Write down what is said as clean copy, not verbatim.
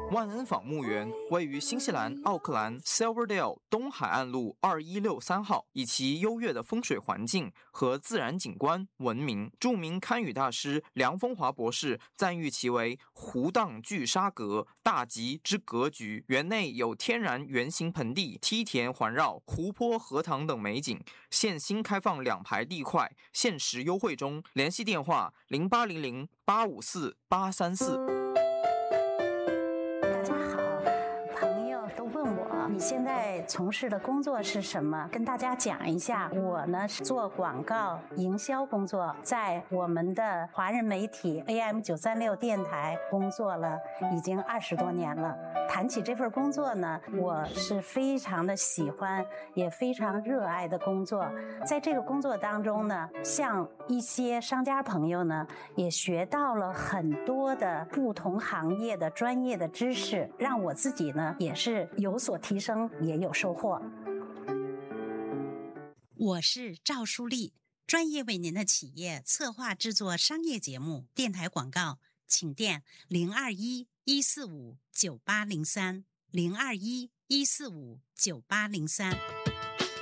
万恩坊墓园位于新西兰奥克兰 Silverdale 东海岸路2163号，以其优越的风水环境和自然景观闻名。著名堪舆大师梁风华博士赞誉其为湖荡巨沙阁，大吉之格局。园内有天然圆形盆地、梯田环绕、湖泊、荷塘等美景。现新开放2排地块，限时优惠中。联系电话0800854834。 你现在从事的工作是什么？跟大家讲一下。我呢是做广告营销工作，在我们的华人媒体 AM936 电台工作了已经20多年了。谈起这份工作呢，我是非常的喜欢，也非常热爱的工作。在这个工作当中呢，像一些商家朋友呢，也学到了很多的不同行业的专业的知识，让我自己呢也是有所提升，也有收获。 我是赵淑丽，专业为您的企业策划制作商业节目、电台广告，请电021-145-9803 021-145-9803。